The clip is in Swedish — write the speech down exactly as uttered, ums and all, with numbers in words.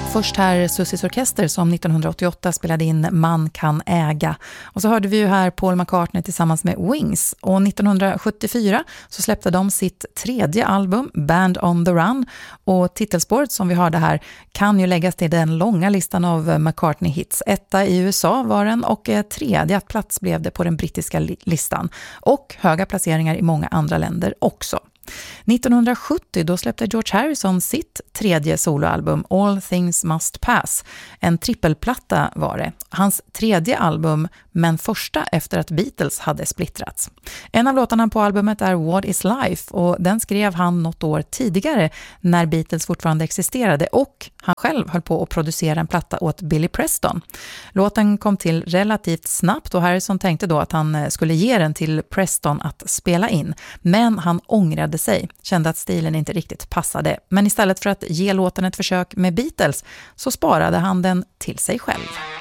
Först här Susies Orkester som nittonhundraåttioåtta spelade in Man kan äga. Och så hörde vi ju här Paul McCartney tillsammans med Wings. Och nittonhundrasjuttiofyra så släppte de sitt tredje album Band on the Run. Och titelspåret som vi hörde här kan ju läggas till den långa listan av McCartney-hits. Etta i U S A var den och tredje plats blev det på den brittiska listan. Och höga placeringar i många andra länder också. nittonhundrasjuttio då släppte George Harrison sitt tredje soloalbum All Things Must Pass. En trippelplatta var det. Hans tredje album, men första efter att Beatles hade splittrats. En av låtarna på albumet är What is Life och den skrev han något år tidigare när Beatles fortfarande existerade och han själv höll på att producera en platta åt Billy Preston. Låten kom till relativt snabbt och Harrison tänkte då att han skulle ge den till Preston att spela in. Men han ångrade sig, kände att stilen inte riktigt passade. Men istället för att ge låten ett försök med Beatles så sparade han den till sig själv.